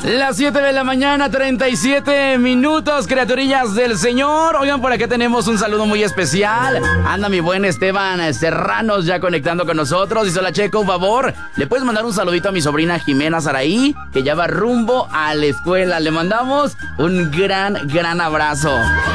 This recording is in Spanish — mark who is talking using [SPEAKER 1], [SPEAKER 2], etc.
[SPEAKER 1] Las 7 de la mañana, 37 minutos, criaturillas del Señor. Oigan, por acá tenemos un saludo muy especial. Anda mi buen Esteban Serranos ya conectando con nosotros. Dice: hola, Checo, un favor, ¿le puedes mandar un saludito a mi sobrina Jimena Saraí, que ya va rumbo a la escuela? Le mandamos un gran abrazo.